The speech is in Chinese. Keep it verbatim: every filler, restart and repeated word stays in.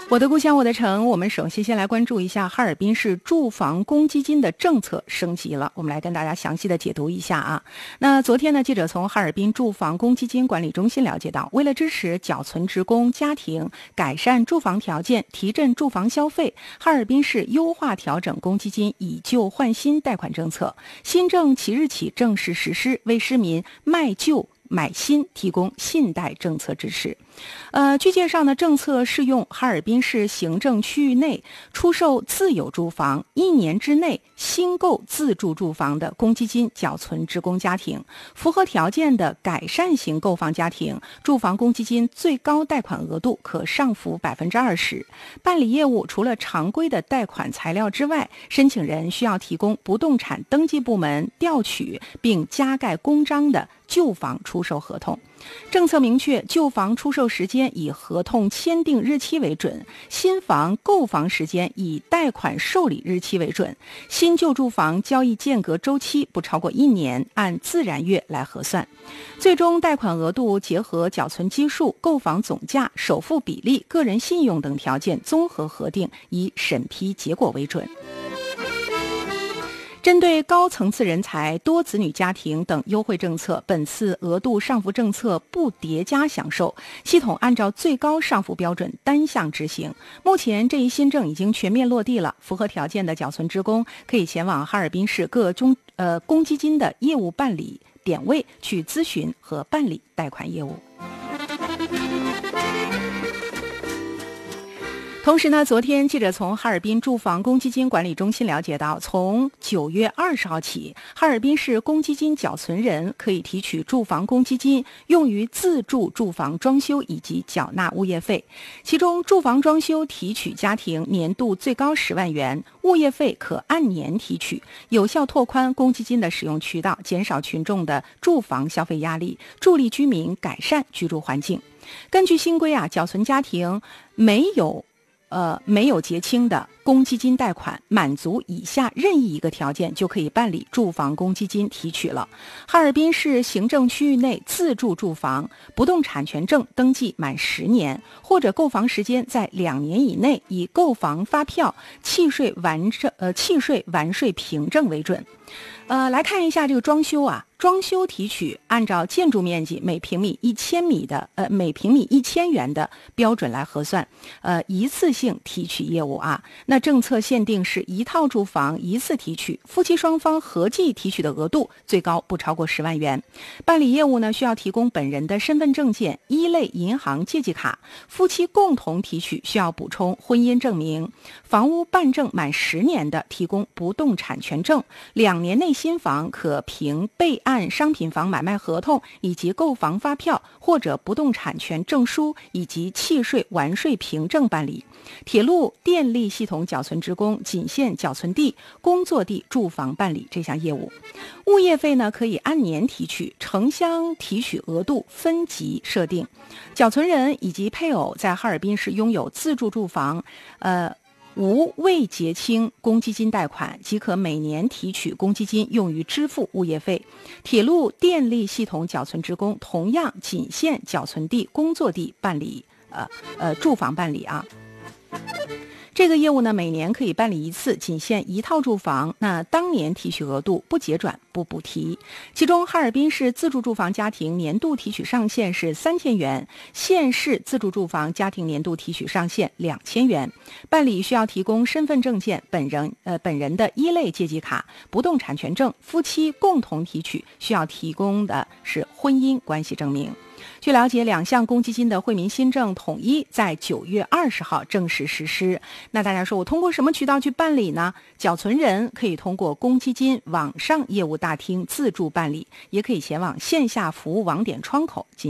我的故乡我的城，我们首先先来关注一下哈尔滨市住房公积金的政策升级了，我们来跟大家详细的解读一下啊。那昨天呢，记者从哈尔滨住房公积金管理中心了解到，为了支持缴存职工家庭改善住房条件，提振住房消费，哈尔滨市优化调整公积金以旧换新贷款政策，新政即日起正式实施，为市民卖旧买新提供信贷政策支持。呃，据介绍呢，政策适用哈尔滨市行政区域内出售自有住房一年之内新购自住住房的公积金缴存职工家庭，符合条件的改善型购房家庭，住房公积金最高贷款额度可上浮百分之二十。办理业务除了常规的贷款材料之外，申请人需要提供不动产登记部门调取并加盖公章的旧房出售合同。政策明确，旧房出售时间以合同签订日期为准，新房购房时间以贷款受理日期为准，新旧住房交易间隔周期不超过一年，按自然月来核算。最终贷款额度结合缴存基数、购房总价、首付比例、个人信用等条件综合核定，以审批结果为准。针对高层次人才、多子女家庭等优惠政策，本次额度上浮政策不叠加享受，系统按照最高上浮标准单项执行。目前这一新政已经全面落地了，符合条件的缴存职工可以前往哈尔滨市各中呃公积金的业务办理点位去咨询和办理贷款业务。同时呢，昨天记者从哈尔滨住房公积金管理中心了解到，从九月二十号起，哈尔滨市公积金缴存人可以提取住房公积金，用于自住住房装修以及缴纳物业费。其中，住房装修提取家庭年度最高十万元，物业费可按年提取，有效拓宽公积金的使用渠道，减少群众的住房消费压力，助力居民改善居住环境。根据新规啊，缴存家庭没有呃，没有结清的公积金贷款，满足以下任意一个条件，就可以办理住房公积金提取了。哈尔滨市行政区域内自住住房不动产权证登记满十年，或者购房时间在两年以内，以购房发票、契税完证呃契税完税凭证为准。呃，来看一下这个装修啊，装修提取按照建筑面积每平米一千米的呃每平米一千元的标准来核算，呃一次性提取业务啊。那政策限定是一套住房一次提取，夫妻双方合计提取的额度最高不超过十万元。办理业务呢，需要提供本人的身份证件、一类银行借记卡，夫妻共同提取需要补充婚姻证明。房屋办证满十年的，提供不动产权证，两年内新房可凭备案商品房买卖合同以及购房发票或者不动产权证书以及契税完税凭证办理。铁路电力系统缴存职工仅限缴存地、工作地住房办理这项业务。物业费呢，可以按年提取，城乡提取额度分级设定。缴存人以及配偶在哈尔滨市拥有自住住房，呃。无未结清公积金贷款，即可每年提取公积金用于支付物业费。铁路电力系统缴存职工同样仅限缴存地、工作地办理呃呃住房办理啊。这个业务呢，每年可以办理一次，仅限一套住房。那当年提取额度不结转不补提。其中，哈尔滨市自住住房家庭年度提取上限是三千元，县市自住住房家庭年度提取上限两千元。办理需要提供身份证件、本人呃本人的一类借记卡、不动产权证。夫妻共同提取需要提供的是婚姻关系证明。据了解，两项公积金的惠民新政统一在九月二十号正式实施。那大家说，我通过什么渠道去办理呢？缴存人可以通过公积金网上业务大厅自助办理，也可以前往线下服务网点窗口进行